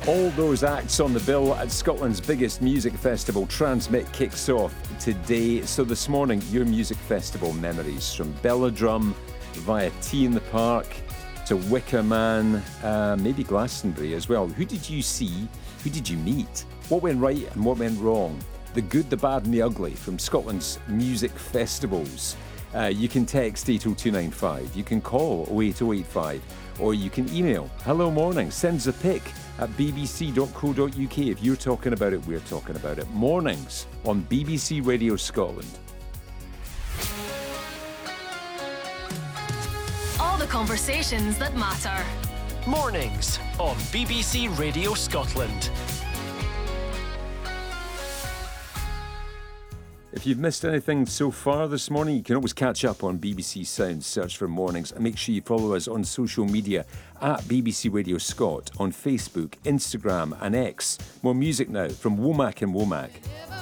All those acts on the bill at Scotland's biggest music festival, Transmit, kicks off today. So this morning, your music festival memories from Belladrum via Tea in the Park to Wicker Man, maybe Glastonbury as well. Who did you see? Who did you meet? What went right and what went wrong? The good, the bad and the ugly from Scotland's music festivals. You can text 80295, you can call 08085, or you can email hello morning, send us a pic at bbc.co.uk. If you're talking about it, we're talking about it. Mornings on BBC Radio Scotland. All the conversations that matter. Mornings on BBC Radio Scotland. If you've missed anything so far this morning, you can always catch up on BBC Sounds. Search for Mornings and make sure you follow us on social media at BBC Radio Scot on Facebook, Instagram and X. More music now from Womack and Womack.